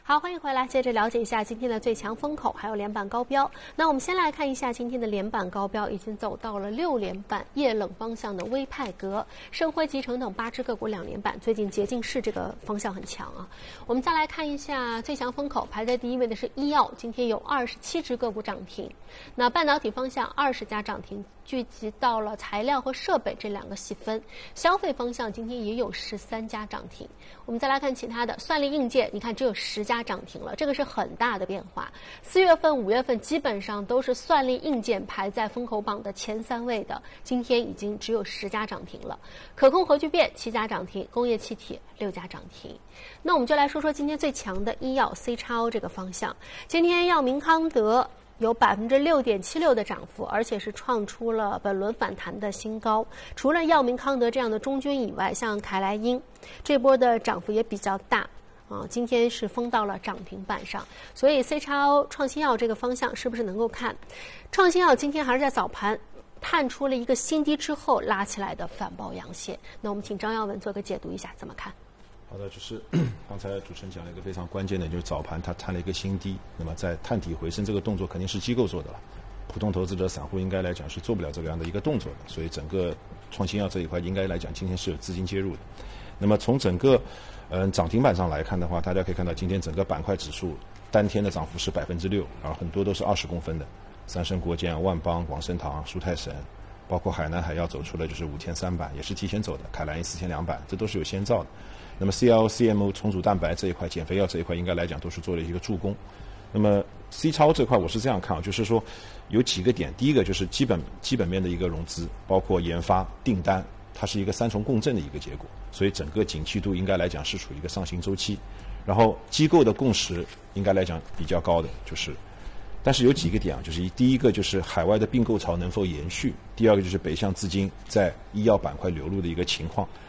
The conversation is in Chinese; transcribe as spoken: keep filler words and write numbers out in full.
好，欢迎回来，接着了解一下今天的最强风口，还有连板高标。那我们先来看一下今天的连板高标，已经走到了六连板，夜冷方向的微派格、盛辉集成等八只个股两连板，最近捷径式这个方向很强啊。我们再来看一下最强风口，排在第一位的是医药，今天有二十七只个股涨停。那半导体方向二十家涨停，聚集到了材料和设备这两个细分。消费方向今天也有十三家涨停。我们再来看其他的，算力硬件，你看只有十家涨停了，这个是很大的变化。四月份、五月份基本上都是算力硬件排在风口榜的前三位的，今天已经只有十家涨停了。可控核聚变七家涨停，工业气体六家涨停。那我们就来说说今天最强的医药 C 叉 O 这个方向，今天药明康德有百分之六点七六的涨幅，而且是创出了本轮反弹的新高。除了药明康德这样的中军以外，像凯莱英这波的涨幅也比较大啊，今天是封到了涨停板上。所以 C 叉 O 创新药这个方向是不是能够看？创新药今天还是在早盘探出了一个新低之后拉起来的反包阳线。那我们请张耀文做个解读一下，怎么看？ 好的，就是刚才主持人讲了一个非常关键的，就是早盘它探了一个新低，那么在探底回升这个动作肯定是机构做的了，普通投资者、散户应该来讲是做不了这个样的一个动作的，所以整个创新药这一块应该来讲今天是有资金介入的。那么从整个嗯涨停板上来看的话，大家可以看到今天整个板块指数单天的涨幅是百分之六，然后很多都是二十公分的，三生国健、万邦、广生堂、舒泰神，包括海南海药走出了就是五千三板，也是提前走的，凯莱因四千两板，这都是有先兆的。那么 C R O、C M O 重组蛋白这一块、减肥药这一块，应该来讲都是做了一个助攻。那么 C 超这块我是这样看啊，就是说有几个点，第一个就是基本基本面的一个融资，包括研发、订单，它是一个三重共振的一个结果，所以整个景气度应该来讲是处于一个上行周期。然后机构的共识应该来讲比较高的，就是。但是有几个点啊，就是第一个就是海外的并购潮能否延续，第二个就是北向资金在医药板块流入的一个情况。